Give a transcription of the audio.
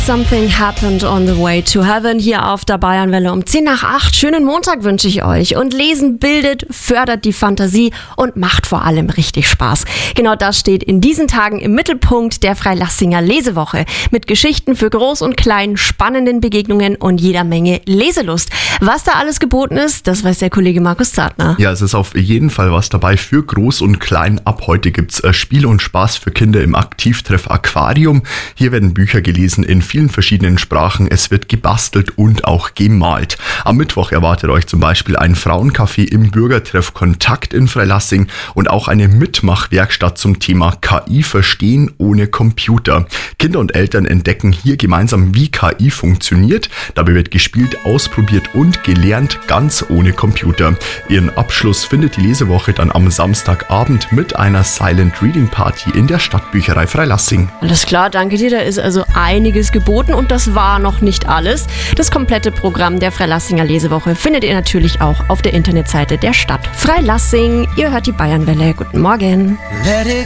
Something happened on the way to heaven hier auf der Bayernwelle um 10 nach 8. Schönen Montag wünsche ich euch. Und Lesen bildet, fördert die Fantasie und macht vor allem richtig Spaß. Genau das steht in diesen Tagen im Mittelpunkt der Freilassinger Lesewoche. Mit Geschichten für Groß und Klein, spannenden Begegnungen und jeder Menge Leselust. Was da alles geboten ist, das weiß der Kollege Markus Zartner. Ja, es ist auf jeden Fall was dabei für Groß und Klein. Ab heute gibt's Spiel und Spaß für Kinder im Aktivtreff Aquarium. Hier werden Bücher gelesen in vielen verschiedenen Sprachen. Es wird gebastelt und auch gemalt. Am Mittwoch erwartet euch zum Beispiel ein Frauencafé im Bürgertreff Kontakt in Freilassing und auch eine Mitmachwerkstatt zum Thema KI verstehen ohne Computer. Kinder und Eltern entdecken hier gemeinsam, wie KI funktioniert. Dabei wird gespielt, ausprobiert und gelernt, ganz ohne Computer. Ihren Abschluss findet die Lesewoche dann am Samstagabend mit einer Silent Reading Party in der Stadtbücherei Freilassing. Alles klar, danke dir. Da ist also einiges geboten und das war noch nicht alles. Das komplette Programm der Freilassinger Lesewoche findet ihr natürlich auch auf der Internetseite der Stadt Freilassing. Ihr hört die Bayernwelle. Guten Morgen.